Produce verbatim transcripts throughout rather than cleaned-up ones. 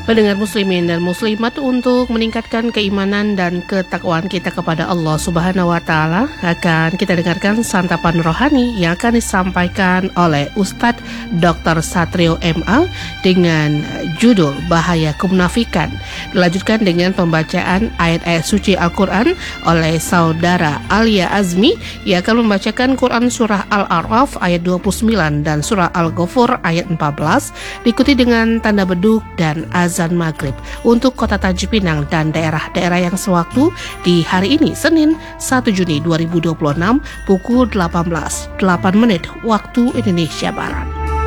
Pendengar muslimin dan muslimat, untuk meningkatkan keimanan dan ketakwaan kita kepada Allah Subhanahu wa taala, akan kita dengarkan santapan rohani yang akan disampaikan oleh Ustadz doktor Satrio M A dengan judul Bahaya Kemunafikan. Dilanjutkan dengan pembacaan ayat-ayat suci Al-Quran oleh saudara Alia Azmi yang akan membacakan Quran surah Al-A'raf ayat dua puluh sembilan dan surah Al-Ghafur ayat empat belas, diikuti dengan tanda beduk dan azan maghrib untuk kota Tanjung Pinang dan daerah-daerah yang sewaktu di hari ini Senin satu Juni dua ribu dua puluh enam pukul delapan belas delapan menit waktu Indonesia Barat.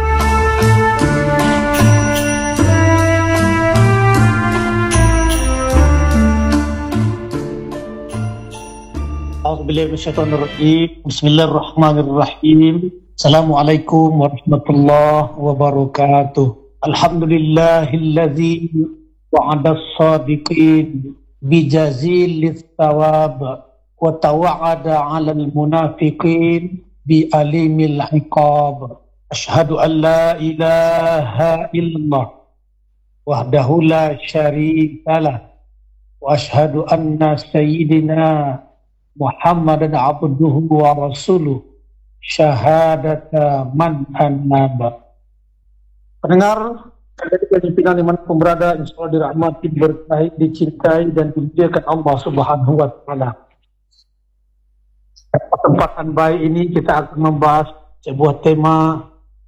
Bismillahirrahmanirrahim. Assalamualaikum warahmatullahi wabarakatuh. Alhamdulillahilladzi wa'ada as-sadiqin bijazil thawab wa tawa'ada 'alal munafiqin bi alimil iqab. Asyhadu an la ilaha illallah wahdahu la syarika lah wa asyhadu anna sayyidina Muhammadan abduhu wa rasuluh syahadata man annaba. Pendengar dari Tanjung Pinang dimanapun berada, insya Allah dirahmati, diberkahi, dicintai dan dimuliakan Allah Subhanahu wa taala. Kesempatan baik ini kita akan membahas sebuah tema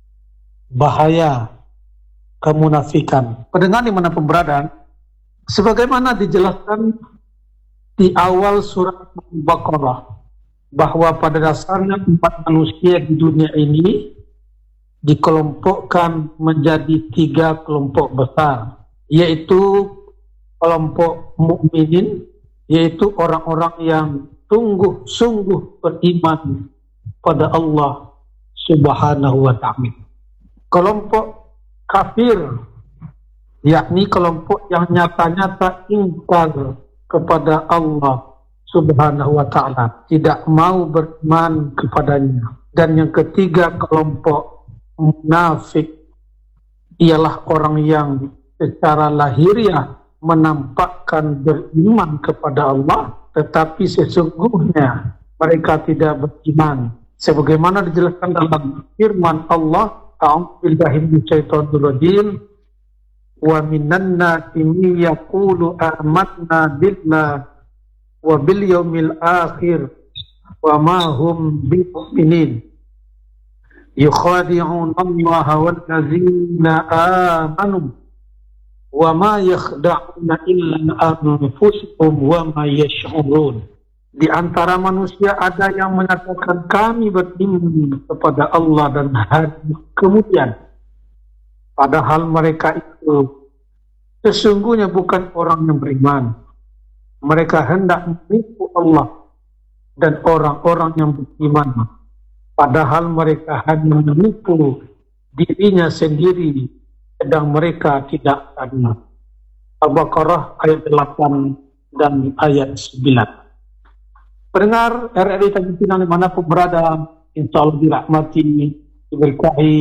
bahaya kemunafikan. Pendengar dimanapun berada, sebagaimana dijelaskan di awal surat Al-Baqarah bahwa pada dasarnya empat manusia di dunia ini dikelompokkan menjadi tiga kelompok besar, yaitu kelompok mukminin, yaitu orang-orang yang sungguh-sungguh beriman pada Allah Subhanahu wa ta'ala. Kelompok kafir, yakni kelompok yang nyata-nyata ingkar kepada Allah Subhanahu wa ta'ala, tidak mau beriman kepadanya. Dan yang ketiga, kelompok munafik, ialah orang yang secara lahiriah menampakkan beriman kepada Allah, tetapi sesungguhnya mereka tidak beriman. Sebagaimana dijelaskan dalam firman Allah, A'udzubillahi minasyaitonir rajim, wa minan nasi may yaqulu amanna billahi wa bil yaumil akhir wa ma hum bimu'minin yukhadi'una Allaha wal ladzina amanu wa ma yakhda'una illa anfusahum wa ma yash'urun. Di antara manusia ada yang menyatakan kami beriman kepada Allah dan hari kemudian, padahal mereka itu sesungguhnya bukan orang yang beriman. Mereka hendak menipu Allah dan orang-orang yang beriman, padahal mereka hanya menipu dirinya sendiri, sedang mereka tidak sadar. Al-Baqarah ayat delapan dan ayat sembilan. Pendengar R R I Tanjung Pinang dimanapun berada, insya Allah dirahmati, diberkahi,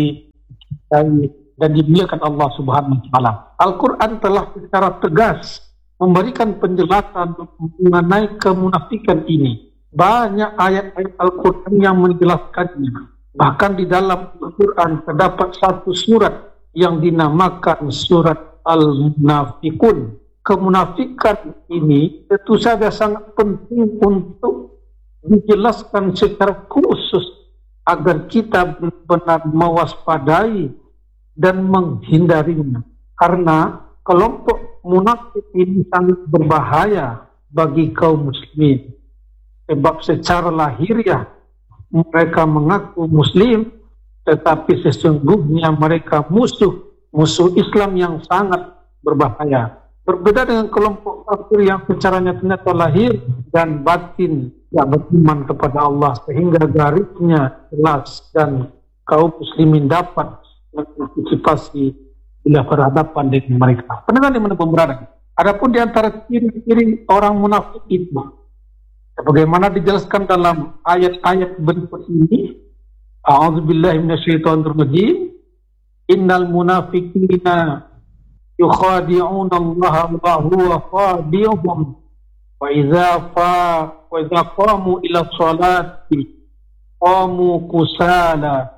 dan dimuliakan Allah Subhanahu wa taala. Al-Quran telah secara tegas memberikan penjelasan mengenai kemunafikan ini. Banyak ayat-ayat Al-Quran yang menjelaskannya. Bahkan di dalam Al-Quran terdapat satu surat yang dinamakan surat Al-Munafikun. Kemunafikan ini tentu saja sangat penting untuk dijelaskan secara khusus agar kita benar-benar mewaspadai dan menghindarinya. Karena kelompok munafik ini sangat berbahaya bagi kaum muslimin. Sebab secara lahiriah mereka mengaku muslim, tetapi sesungguhnya mereka musuh, musuh Islam yang sangat berbahaya. Berbeda dengan kelompok kafir yang secara nyata lahir dan batin tidak beriman kepada Allah, sehingga garisnya jelas dan kaum muslimin dapat mengantisipasi bila berhadapan dengan mereka. Pendengar yang mana berada. Adapun di antara ciri-ciri orang munafik itu, sebagaimana dijelaskan dalam ayat-ayat berikut ini, A'udzubillahi minasyaitonir rajim, innal munafiqina yukhadi'una Allah wa huwa khadi'uhum wa idza fa wa idza qamu ila sholati qamu kusala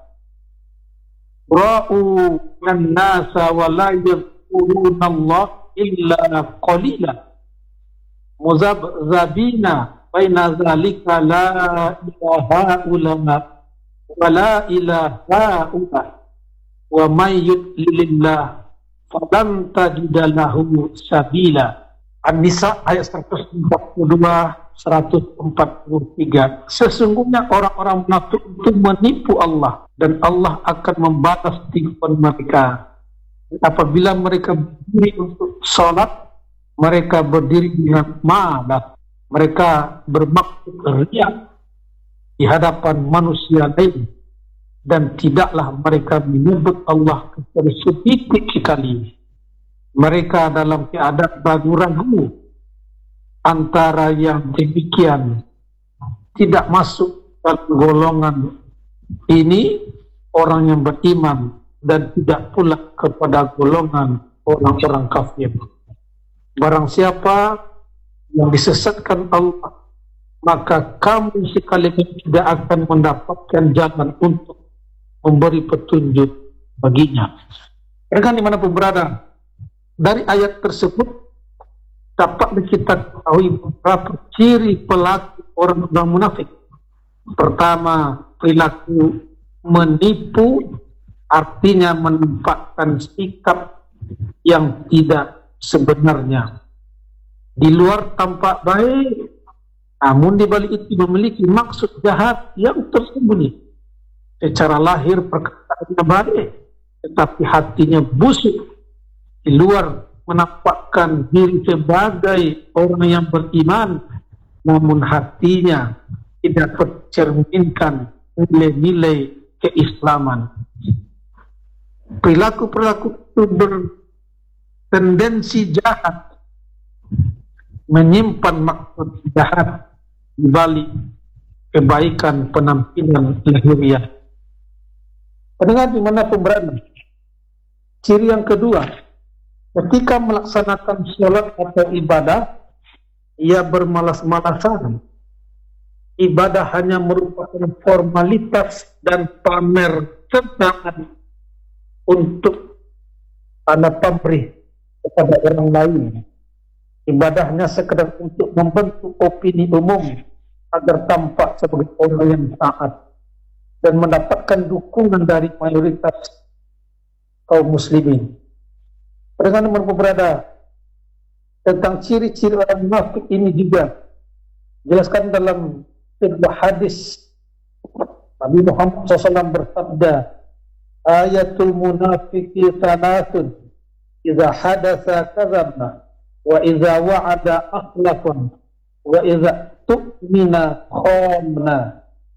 ra'u an-nasa wa la yadhkuruna Allah illa qalila muzabzabina baina zalika la ilaha ulama wa la ilaha ulama wa may yudlilillah falan tajida lahu sabila. An-Nisa ayat seratus empat puluh dua seratus empat puluh tiga. Sesungguhnya orang-orang munafik itu menipu Allah dan Allah akan membalas tipuan mereka. Apabila mereka berdiri untuk salat, mereka berdiri dengan malas. Mereka bermaksud riya di hadapan manusia lain dan tidaklah mereka menyebut Allah kecuali sedikit sekali. Mereka dalam keadaan ragu-ragu antara yang demikian tidak masuk dalam golongan ini orang yang beriman dan tidak pula kepada golongan orang-orang kafir. Barang siapa yang disesatkan Allah, maka kamu sekaligus tidak akan mendapatkan jalan untuk memberi petunjuk baginya. Rekan dimanapun berada, dari ayat tersebut dapat kita ketahui beberapa ciri pelaku orang-orang munafik. Pertama, perilaku menipu, artinya menempatkan sikap yang tidak sebenarnya. Di luar tampak baik, namun di balik itu memiliki maksud jahat yang tersembunyi. Secara lahir perkataannya baik, tetapi hatinya busuk. Di luar menampakkan diri sebagai orang yang beriman, namun hatinya tidak tercerminkan nilai-nilai keislaman. Perilaku-perilaku itu bertendensi jahat, menyimpan maksud jahat di balik kebaikan penampilan lahiriah. Pendengar dimanapun berada, ciri yang kedua, ketika melaksanakan sholat atau ibadah, ia bermalas-malasan. Ibadah hanya merupakan formalitas dan pamer ketenangan untuk tanda pamrih kepada orang lain. Ibadahnya sekedar untuk membentuk opini umum agar tampak sebagai orang yang taat dan mendapatkan dukungan dari mayoritas kaum muslimin. Dengan berada tentang ciri-ciri orang munafik ini juga jelaskan dalam sebuah hadis. Nabi Muhammad shallallahu alaihi wasallam bersabda, ayatul munafiqi thalathun, idza hadatsa kadzabna, wa idza wa'ada akhlafan, wa idza tu'mina khamna.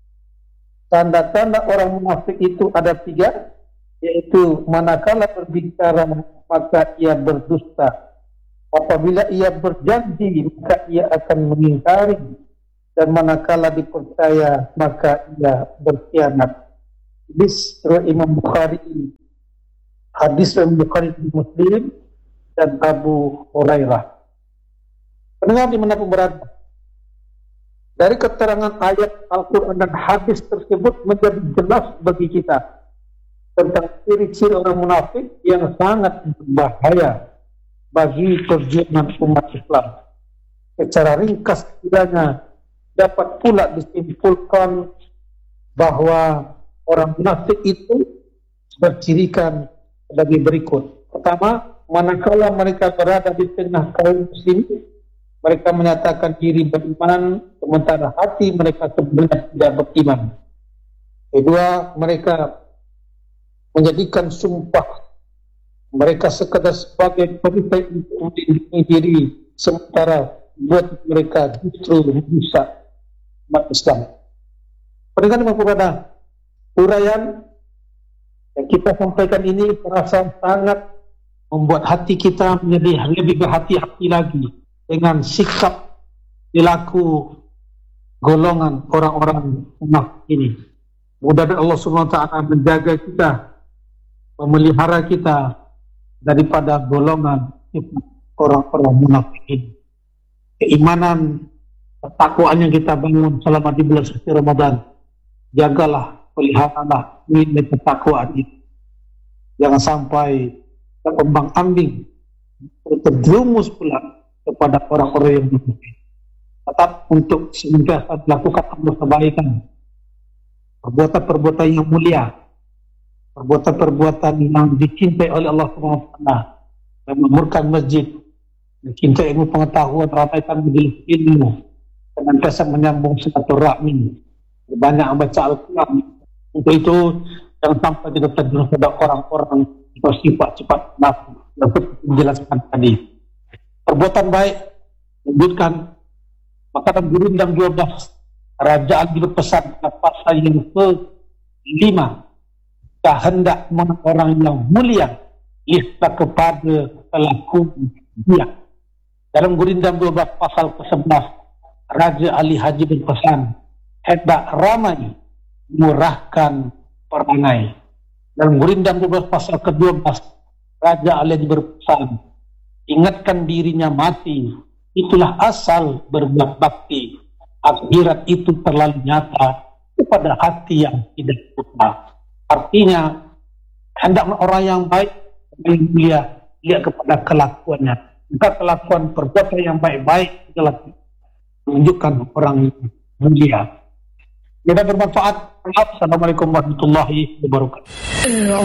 Tanda-tanda orang munafik itu ada tiga, yaitu manakala berbicara maka ia berdusta, apabila ia berjanji maka ia akan mengingkari, dan manakala dipercaya maka ia berkhianat. Hadis riwayat Imam Bukhari, hadis riwayat Bukhari Muslim dan Abu Hurairah. Pendengar dimanapun berada, dari keterangan ayat Al-Quran dan hadis tersebut menjadi jelas bagi kita tentang ciri-ciri orang munafik yang sangat berbahaya bagi perjuangan umat Islam. Secara ringkas kiranya dapat pula disimpulkan bahwa orang munafik itu bercirikan sebagai berikut. Pertama, manakala mereka berada di tengah kaum muslimin, mereka menyatakan diri beriman, sementara hati mereka sebenarnya tidak beriman. Kedua, mereka menjadikan sumpah mereka sekadar sebagai perisai untuk melindungi diri, sementara buat mereka justru merusak umat Islam. Pendengar kepada uraian yang kita sampaikan ini terasa sangat membuat hati kita menjadi lebih berhati-hati lagi dengan sikap perilaku golongan orang-orang munafik ini. Mudah-mudahan Allah subhanahu wa taala menjaga kita, memelihara kita daripada golongan orang-orang munafikin. Keimanan, ketakwaan yang kita bangun selama di bulan suci Ramadan, jagalah, peliharalah nilai ketakwaan itu. Jangan sampai terombang ambing, terjerumus pula kepada orang-orang yang munafik. Tetap untuk senantiasa melakukan amal kebaikan, perbuatan-perbuatan yang mulia, perbuatan-perbuatan yang dicintai oleh Allah Subhanahu wa taala, memakmurkan masjid, mencintai ilmu pengetahuan, ramaikan majelis ilmu, senantiasa menyambung silaturahmi, banyak membaca Al-Quran. Untuk itu jangan sampai kita terjerumus pada orang-orang yang bersifat-sifat nafsu. Dapat menjelaskan tadi. Perbuatan baik lanjutkan. Maka dalam Gurindam dua belas, Raja Ali berpesan pada pasal yang kelima, jika hendak orang yang mulia, lihatlah kepada pelaku dia. Dalam Gurindam dua belas pasal ke sebelas, Raja Ali Haji berpesan, hendak ramai murahkan perangai. Dalam Gurindam dua belas pasal ke dua belas, Raja Ali Haji berpesan, ingatkan dirinya mati, itulah asal berbuat bakti. Akhirat itu terlalu nyata kepada hati yang tidak buta. Artinya, hendaklah orang yang baik, yang mulia, lihat kepada kelakuannya. Jika kelakuan perbuatan yang baik-baik adalah menunjukkan orang yang mulia. Jika bermanfaat, assalamualaikum warahmatullahi wabarakatuh.